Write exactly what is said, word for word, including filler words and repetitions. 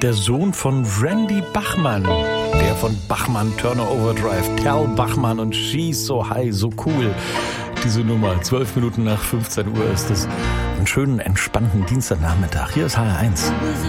der Sohn von Randy Bachman. Der von Bachman, Turner Overdrive, Tal Bachman und She's So High, so cool. Diese Nummer, zwölf Minuten nach fünfzehn Uhr ist es. Einen schönen, entspannten Dienstagnachmittag. Hier ist H R eins.